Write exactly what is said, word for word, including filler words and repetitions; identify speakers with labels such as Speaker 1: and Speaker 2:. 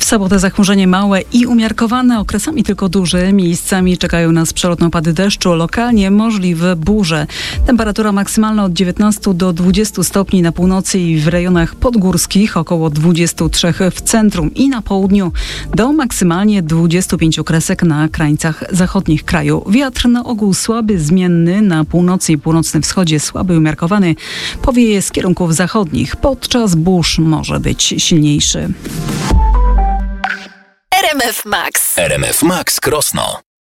Speaker 1: W sobotę zachmurzenie małe i umiarkowane, okresami tylko duże. Miejscami czekają nas przelotne opady deszczu, lokalnie możliwe burze. Temperatura maksymalna od dziewiętnastu do dwudziestu stopni na północy i w rejonach podgórskich, około dwudziestu trzech w centrum i na południu, do maksymalnie dwudziestu pięciu kresek na krańcach zachodnich kraju. Wiatr na ogół słaby, zmienny, na północy i północnym wschodzie słaby, umiarkowany, powieje z kierunków zachodnich. Podczas burz może być silniejszy.
Speaker 2: R M F Max.
Speaker 3: R M F Max Krosno.